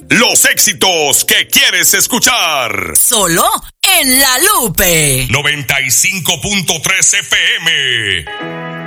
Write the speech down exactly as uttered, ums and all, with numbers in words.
Los éxitos que quieres escuchar. Solo en La Lupe noventa y cinco punto tres F M.